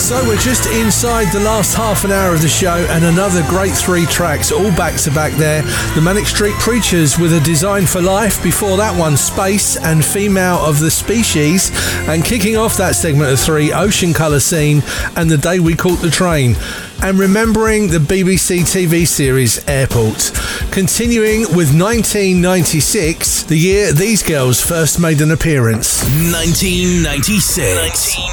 So we're just inside the last half an hour of the show, and another great 3 tracks, all back to back there. The Manic Street Preachers with A Design for Life. Before that one, Space and Female of the Species. And kicking off that segment of 3, Ocean Colour Scene and The Day We Caught the Train. And remembering the BBC TV series Airport. Continuing with 1996, the year these girls first made an appearance. 1996.